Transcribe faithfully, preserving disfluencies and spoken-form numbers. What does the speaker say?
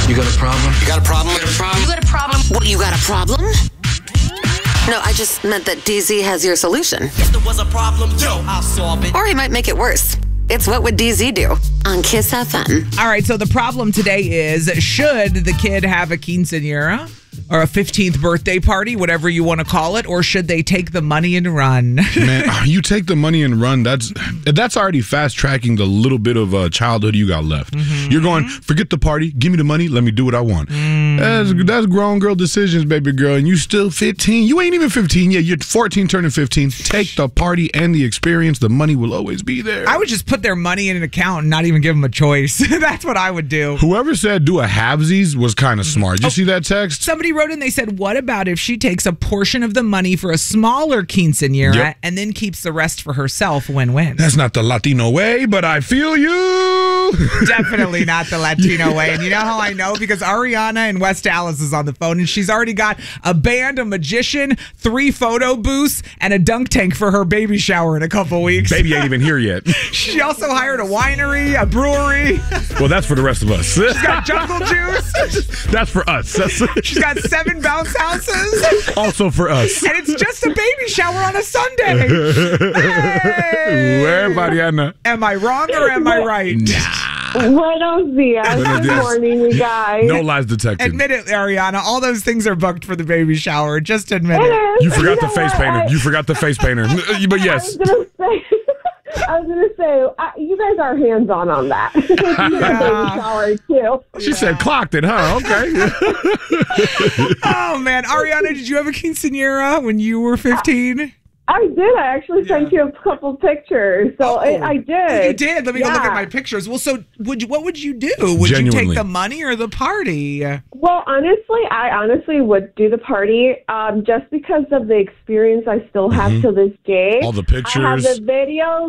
You got a problem? You got a problem? You got a problem? You got a problem? What, you got a problem? No, I just meant that D Z has your solution. If there was a problem, yo, I'll solve it. Or he might make it worse. It's What Would D Z Do on Kiss F M. All right, so the problem today is, should the kid have a quinceañera or a fifteenth birthday party, whatever you want to call it, or should they take the money and run? Man, you take the money and run, that's that's already fast-tracking the little bit of uh, childhood you got left. Mm-hmm. You're going, forget the party, give me the money, let me do what I want. Mm. That's, that's grown girl decisions, baby girl, and you still fifteen. You ain't even fifteen yet. You're fourteen turning fifteen. Take the party and the experience. The money will always be there. I would just put their money in an account and not even give them a choice. That's what I would do. Whoever said do a halvesies was kind of smart. Did you oh, see that text? Somebody wrote in, they said, what about if she takes a portion of the money for a smaller quinceañera yep. and then keeps the rest for herself? Win-win. That's not the Latino way, but I feel you. Definitely not the Latino way. And you know how I know? Because Ariana in West Dallas is on the phone, and she's already got a band, a magician, three photo booths, and a dunk tank for her baby shower in a couple weeks. Baby ain't even here yet. She also hired a winery, a brewery. Well, that's for the rest of us. She's got Jungle Juice. That's for us. That's She's got seven bounce houses. Also for us. And it's just a baby shower on a Sunday. Hey! Where, Mariana? Am I wrong or am I right? Nah. Buenos dias. Buenos Good dias. morning, you guys. No lies detected. Admit it, Ariana. All those things are booked for the baby shower. Just admit it. it. Is. You forgot you the face painter. I, you forgot the face painter. But yes. I was gonna say, I was going to say, I, you guys are hands-on on that. Yeah. Shower too. She yeah. said clocked it, huh? Okay. Oh, man. Ariana, did you have a quinceañera when you were fifteen? I did. I actually yeah. sent you a couple pictures. So oh, I, I did. You did? Let me yeah. go look at my pictures. Well, so would you, what would you do? Would Genuinely. you take the money or the party? Well, honestly, I honestly would do the party um, just because of the experience I still have mm-hmm. to this day. All the pictures. I have the videos.